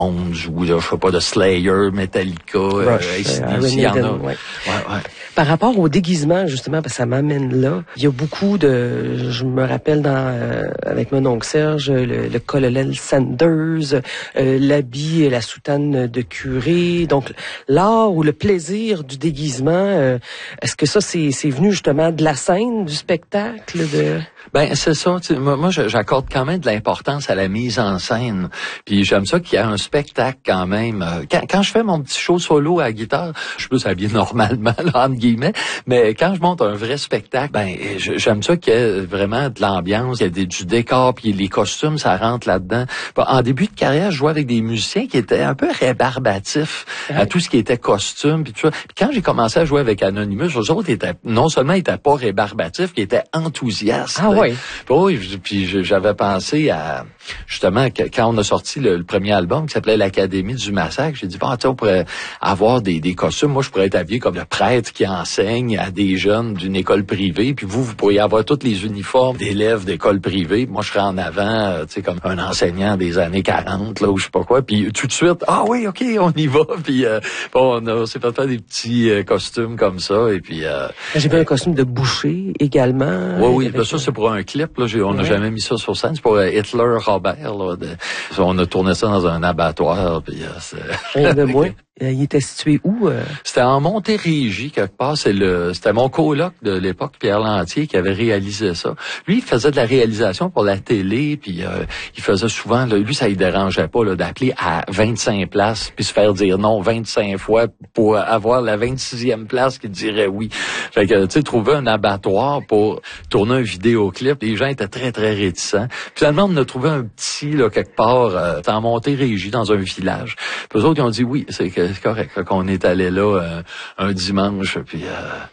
ou je sais pas, de Slayer, Metallica, AC/DC, il y en a. Ouais. Par rapport au déguisement, justement, parce que ça m'amène là, il y a beaucoup je me rappelle avec mon oncle Serge, le colonel Sanders, l'habit et la soutane de curé, donc l'art ou le plaisir du déguisement, est-ce que ça c'est venu justement de la scène, du spectacle, Ben c'est ça. Moi, j'accorde quand même de l'importance à la mise en scène. Puis j'aime ça qu'il y ait un spectacle quand même. Quand je fais mon petit show solo à la guitare, je peux s'habiller normalement, là, entre guillemets. Mais quand je monte un vrai spectacle, ben j'aime ça qu'il y ait vraiment de l'ambiance, il y a du décor, puis les costumes, ça rentre là-dedans. En début de carrière, je jouais avec des musiciens qui étaient un peu rébarbatifs à tout ce qui était costume, puis tout ça. Puis quand j'ai commencé à jouer avec Anonymous, eux autres étaient non seulement étaient pas rébarbatifs, ils étaient enthousiastes. Ah oui. Oui, puis j'avais pensé à justement quand on a sorti le premier album qui s'appelait l'Académie du Massacre, j'ai dit on pourrait avoir des costumes. Moi, je pourrais être habillé comme le prêtre qui enseigne à des jeunes d'une école privée, puis vous pourriez avoir tous les uniformes d'élèves d'école privée. Moi, je serais en avant, comme un enseignant des années 40 là ou je sais pas quoi. Puis tout de suite, oui, ok, on y va. Puis on s'est fait faire des petits costumes comme ça. Et puis j'ai vu un costume de boucher également. Oui, ça c'est pour un clip. Là, on n'a jamais mis ça sur scène. C'est pour Hitler Robert. Là, on a tourné ça dans un abattoir. Puis rien de moins. Il était situé où? C'était en Montérégie, quelque part. C'était mon coloc de l'époque, Pierre Lantier, qui avait réalisé ça. Lui, il faisait de la réalisation pour la télé, puis il faisait souvent, lui, ça ne dérangeait pas d'appeler à 25 places, puis se faire dire non 25 fois pour avoir la 26e place qui dirait oui. Fait que, tu sais, trouver un abattoir pour tourner un vidéoclip, les gens étaient très, très réticents. Finalement, on a trouvé un petit, quelque part, en Montérégie, dans un village. Puis eux autres, ils ont dit oui, c'est correct. Fait qu'on est allé là un dimanche, puis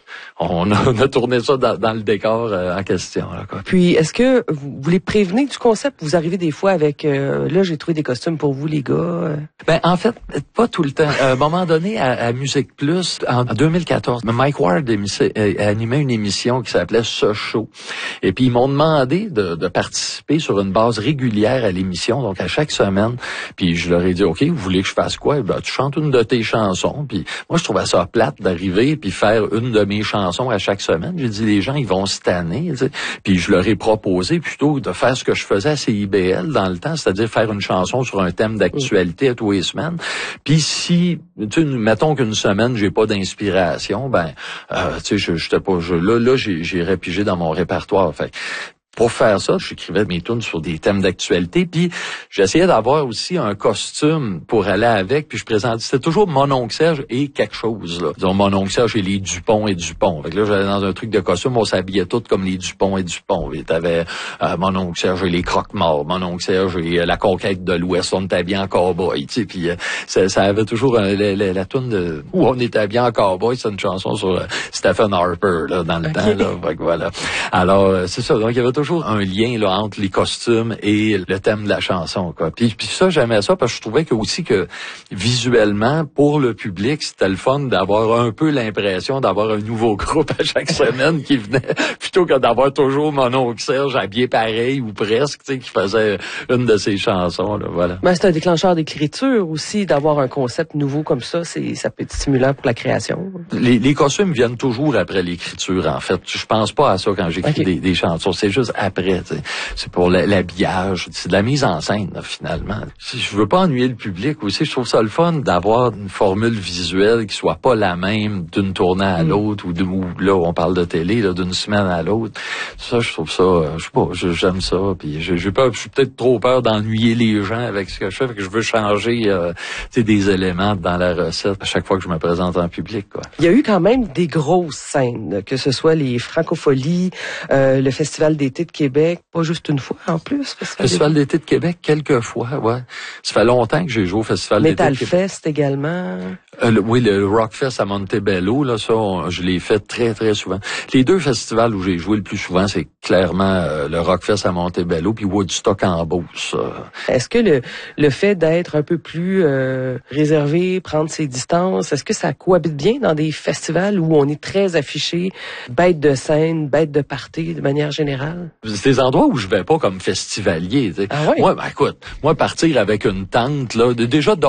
on a tourné ça dans le décor en question. Là, quoi. Puis, est-ce que vous les prévenez du concept? Vous arrivez des fois avec là, j'ai trouvé des costumes pour vous, les gars. Ben, en fait, pas tout le temps. À un moment donné, à Musique Plus, en 2014, Mike Ward animait une émission qui s'appelait Ce Show. Et puis, ils m'ont demandé de participer sur une base régulière à l'émission, donc à chaque semaine. Puis, je leur ai dit, OK, vous voulez que je fasse quoi? Ben, tu chantes une de tes chansons. Puis, moi, je trouvais ça plate d'arriver puis faire une de mes chansons à chaque semaine. J'ai dit, les gens, ils vont se tanner. Tu sais. Puis, je leur ai proposé plutôt de faire ce que je faisais à CIBL dans le temps, c'est-à-dire faire une chanson sur un thème d'actualité à tous les semaines. Puis, si, tu sais, mettons qu'une semaine, j'ai pas d'inspiration, ben, tu sais, j'étais pas, là, j'irais piger dans mon répertoire. Fait pour faire ça, j'écrivais mes tunes sur des thèmes d'actualité, puis j'essayais d'avoir aussi un costume pour aller avec, puis je présentais, c'était toujours mon oncle Serge et quelque chose, là. Disons, mon oncle Serge et les Dupont et Dupont. Fait que là, j'allais dans un truc de costume, on s'habillait tous comme les Dupont et Dupont. Et t'avais mon oncle Serge et les Croque-Morts, mon oncle Serge et la conquête de l'Ouest, on était habillés en cowboy, tu sais, puis ça avait toujours la tune où on était habillés en cowboy, c'est une chanson sur Stephen Harper, là, dans le temps, là. Fait que voilà. Alors, c'est ça, donc il y avait toujours un lien là entre les costumes et le thème de la chanson, quoi. Puis ça, j'aimais ça parce que je trouvais que aussi que visuellement pour le public, c'était le fun d'avoir un peu l'impression d'avoir un nouveau groupe à chaque semaine qui venait plutôt que d'avoir toujours mon oncle Serge habillé pareil ou presque, tu sais, qui faisait une de ses chansons, là, voilà. Ben, c'est un déclencheur d'écriture aussi d'avoir un concept nouveau comme ça, ça peut être stimulant pour la création. Les costumes viennent toujours après l'écriture, en fait. Je pense pas à ça quand j'écris des chansons, c'est juste après, t'sais. C'est pour l'habillage, c'est de la mise en scène, là, finalement. Je veux pas ennuyer le public aussi, je trouve ça le fun d'avoir une formule visuelle qui soit pas la même d'une tournée à l'autre ou là on parle de télé là, d'une semaine à l'autre. Ça, je trouve ça, je sais pas, j'aime ça, puis je suis peut-être trop peur d'ennuyer les gens avec ce que je fais, fait que je veux changer des éléments dans la recette à chaque fois que je me présente en public, quoi. Il y a eu quand même des grosses scènes, que ce soit les Francopholies, le Festival d'été de Québec, pas juste une fois en plus. Festival d'été de Québec, quelques fois, ouais. Ça fait longtemps que j'ai joué au Festival d'été de Québec. Metal Fest également. Oui, le Rockfest à Montebello, là, ça, je l'ai fait très, très souvent. Les deux festivals où j'ai joué le plus souvent, c'est clairement le Rockfest à Montebello puis Woodstock en Beauce. Est-ce que le fait d'être un peu plus réservé, prendre ses distances, est-ce que ça cohabite bien dans des festivals où on est très affiché, bête de scène, bête de party de manière générale? C'est des endroits où je vais pas comme festivalier. Tu sais. Ah ouais? Moi, écoute, partir avec une tente, là, déjà